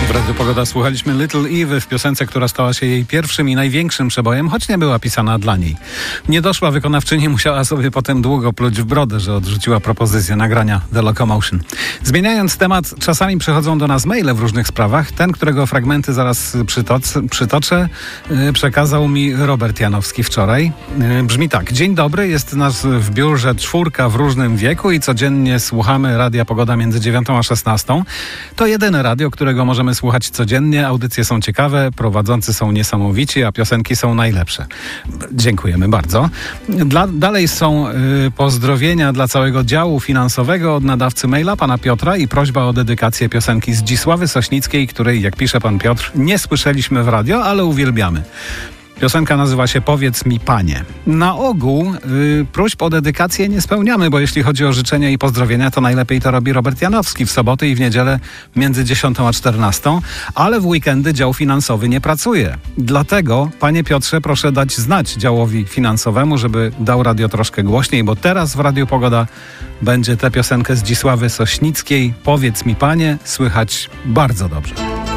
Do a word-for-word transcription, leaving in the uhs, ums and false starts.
W Radiu Pogoda słuchaliśmy Little Eve w piosence, która stała się jej pierwszym i największym przebojem, choć nie była pisana dla niej. Niedoszła wykonawczyni musiała sobie potem długo pluć w brodę, że odrzuciła propozycję nagrania The Locomotion. Zmieniając temat, czasami przychodzą do nas maile w różnych sprawach. Ten, którego fragmenty zaraz przytoc- przytoczę, yy, przekazał mi Robert Janowski wczoraj. Yy, brzmi tak. Dzień dobry, jest nas w biurze czwórka w różnym wieku i codziennie słuchamy Radia Pogoda między dziewiątą a szesnastą. To jedyne radio, którego możemy słuchać codziennie. Audycje są ciekawe, prowadzący są niesamowici, a piosenki są najlepsze. Dziękujemy bardzo. Dla, dalej są y, pozdrowienia dla całego działu finansowego od nadawcy maila pana Piotra i prośba o dedykację piosenki Zdzisławy Sośnickiej, której, jak pisze pan Piotr, nie słyszeliśmy w radio, ale uwielbiamy. Piosenka nazywa się Powiedz mi, panie. Na ogół yy, próśb o dedykację nie spełniamy, bo jeśli chodzi o życzenia i pozdrowienia, to najlepiej to robi Robert Janowski w soboty i w niedzielę między dziesiątą a czternastą, ale w weekendy dział finansowy nie pracuje. Dlatego, panie Piotrze, proszę dać znać działowi finansowemu, żeby dał radio troszkę głośniej, bo teraz w Radiu Pogoda będzie tę piosenkę Zdzisławy Sośnickiej Powiedz mi, panie, słychać bardzo dobrze.